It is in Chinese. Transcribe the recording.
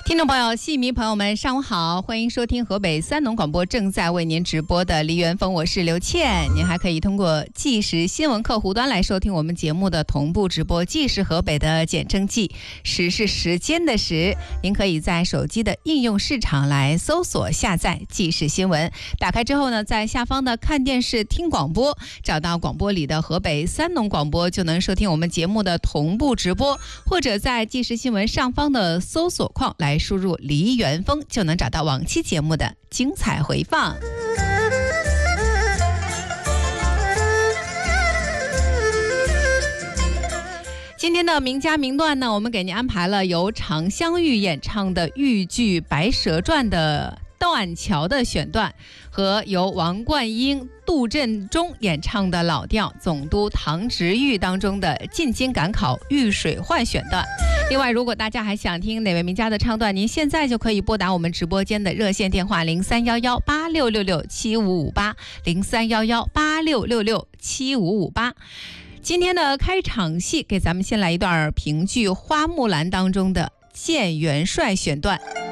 听众朋友、戏迷朋友们，上午好，欢迎收听河北三农广播正在为您直播的梨园风，我是刘倩。您还可以通过即时新闻客户端来收听我们节目的同步直播。即时河北的简称即，时是时间的时。您可以在手机的应用市场来搜索下载即时新闻，打开之后呢，在下方的看电视听广播，找到广播里的河北三农广播，就能收听我们节目的同步直播，或者在即时新闻上方的搜索框来输入梨园风，就能找到往期节目的精彩回放。今天的名家名段呢，我们给您安排了由常香玉演唱的豫剧《白蛇传》的断桥的选段，和由王冠英、杜振中演唱的老调《总督唐直玉》当中的进京赶考遇水患选段。另外，如果大家还想听哪位名家的唱段，您现在就可以拨打我们直播间的热线电话031186667558，031186667558。今天的开场戏，给咱们先来一段评剧《花木兰》当中的建元帅选段。